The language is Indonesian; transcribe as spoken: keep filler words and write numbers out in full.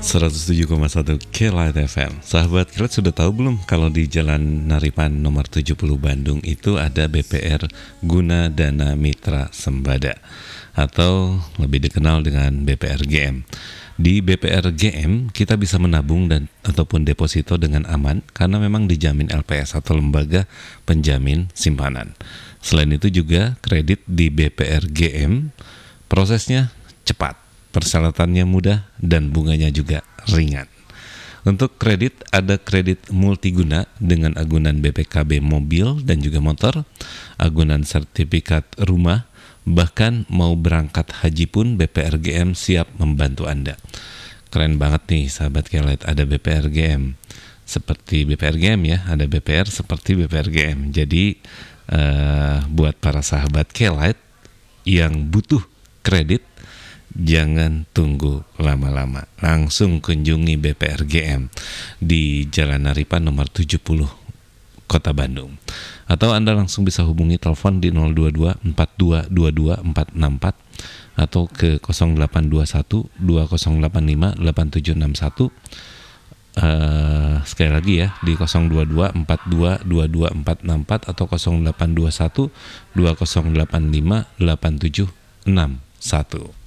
seratus tujuh koma satu K-Light F M. Sahabat K-Light sudah tahu belum kalau di Jalan Naripan nomor tujuh puluh Bandung itu ada B P R Guna Dana Mitra Sembada atau lebih dikenal dengan B P R G M. Di B P R G M kita bisa menabung dan ataupun deposito dengan aman karena memang dijamin L P S atau lembaga penjamin simpanan. Selain itu juga kredit di B P R G M prosesnya cepat, persyaratannya mudah dan bunganya juga ringan. Untuk kredit ada kredit multiguna dengan agunan B P K B mobil dan juga motor, agunan sertifikat rumah, bahkan mau berangkat haji pun B P R G M siap membantu Anda. Keren banget nih sahabat K-Light, ada B P R G M seperti B P R G M ya, ada B P R seperti B P R G M. Jadi uh, buat para sahabat K-Light yang butuh kredit, jangan tunggu lama-lama, langsung kunjungi B P R G M di Jalan Naripan nomor tujuh puluh Kota Bandung. Atau Anda langsung bisa hubungi telepon di nol dua dua empat dua dua dua empat enam empat atau ke nol delapan dua satu dua nol delapan lima delapan tujuh enam satu. Uh, sekali lagi ya, di nol dua dua empat dua dua dua empat enam empat atau nol delapan dua satu dua nol delapan lima delapan tujuh enam satu.